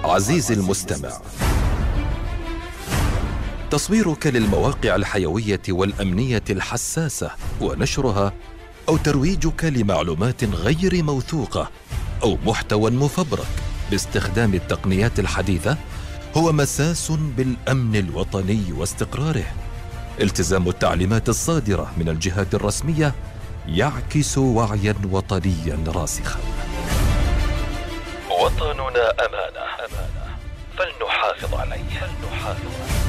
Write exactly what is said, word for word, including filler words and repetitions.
عزيزي المستمع، تصويرك للمواقع الحيوية والأمنية الحساسة ونشرها، أو ترويجك لمعلومات غير موثوقة أو محتوى مفبرك باستخدام التقنيات الحديثة هو مساس بالأمن الوطني واستقراره. التزام التعليمات الصادرة من الجهات الرسمية يعكس وعيا وطنيا راسخا. وطننا أمانة، فلنحافظ عليه.